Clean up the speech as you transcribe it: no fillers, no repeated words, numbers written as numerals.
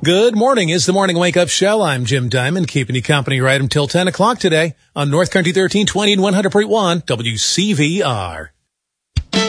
Good morning. It's the Morning Wake Up Show. I'm Jim Diamond, keeping you company right until 10 o'clock today on North Country 1320 and 100.1 WCVR.